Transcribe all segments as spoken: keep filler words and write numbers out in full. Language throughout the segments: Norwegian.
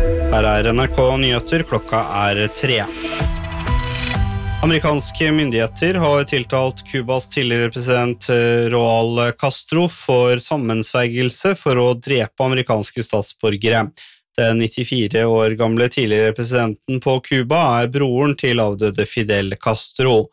Her er N R K Nyheter, klokka er tre. Amerikanske myndigheter har tiltalt Kubas tidligere president Raúl Castro for sammensvergelse for å drepe amerikanske statsborgere. Den nittifire år gamle tidligere presidenten på Kuba er broren til avdøde Fidel Castro.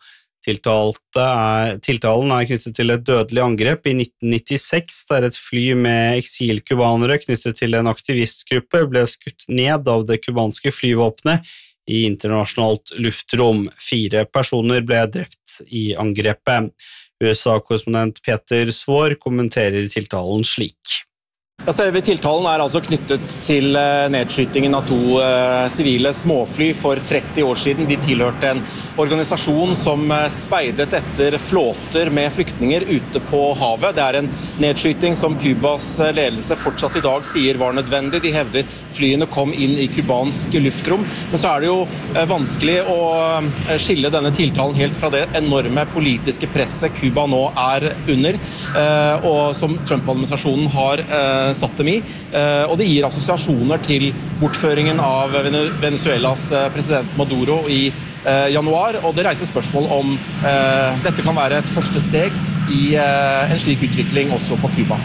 Er, tiltalen er knyttet til et dødelig angrep i nitten nittiseks, der et fly med eksilkubanere knyttet til en aktivistgruppe ble skutt ned av det kubanske flyvåpenet i internasjonalt luftrom. Fire personer ble drept i angrepet. U S A-korrespondent Peter Svår kommenterer tiltalen slik. Ja, selve tiltalen er altså knyttet til nedskytingen av to sivile småfly for tretti år siden. De tilhørte en organisasjon som speidet etter flåter med flyktninger ute på havet. Det er en nedskyting som Kubas ledelse fortsatt i dag sier var nødvendig. De hevder flyene kom inn i kubansk luftrom. Men så er det jo vanskelig å skille denne tiltalen helt fra det enorme politiske presset Kuba nå er under, og som Trump-administrasjonen har satt dem i, og det gir assosiasjoner til bortføringen av Venezuelas president Maduro i januar, og det reiser spørsmål om dette kan være et første steg i en slik utvikling også på Kuba.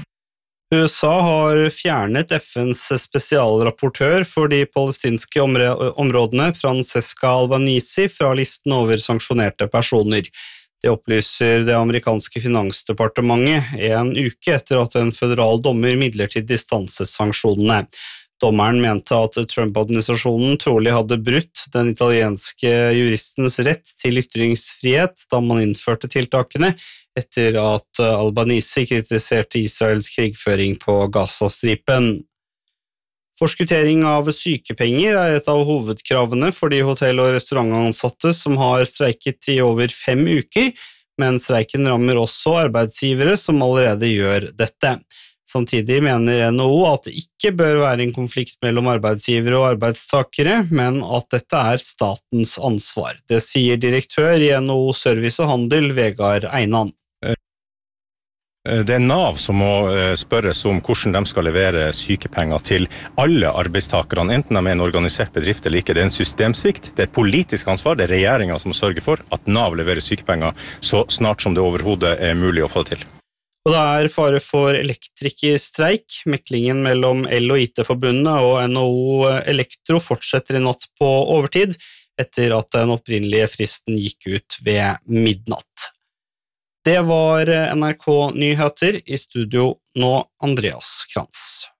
U S A har fjernet F N's spesialrapportør for de palestinske områdene Francesca Albanese fra listen over sanksjonerte personer. Det opplyser det amerikanske finansdepartementet en uke etter at en føderal dommer midlertidig stanset sanksjonene. Dommeren mente at Trump-administrasjonen trolig hadde brutt den italienske juristens rett til ytringsfrihet da man innførte tiltakene, etter at Albanese kritiserte Israels krigføring på Gazastripen. Forskuttering av sykepenger er et av hovedkravene for de hotell- og restaurantansatte som har streiket i over fem uker, men streiken rammer også arbeidsgivere som allerede gjør dette. Samtidig mener N H O at det ikke bør være en konflikt mellom arbeidsgivere og arbeidstakere, men at dette er statens ansvar. Det sier direktør i N H O Service og Handel, Vegard Einan. Det er Nav som må spørres om hvordan de skal levere sykepenger til alle arbeidstakerne, enten de er en organisert bedrift eller ikke. Det er en systemsvikt, det er et politisk ansvar, det er regjeringen som må sørge for at Nav leverer sykepenger så snart som det overhodet er mulig å få det til. Og det er fare for elektrikerstreik. Meklingen mellom L og I T-forbundet og N H O Elektro fortsetter i natt på overtid, etter at den opprinnelige fristen gikk ut ved midnatt. Det var N R K Nyheter, i studio nå Andreas Krantz.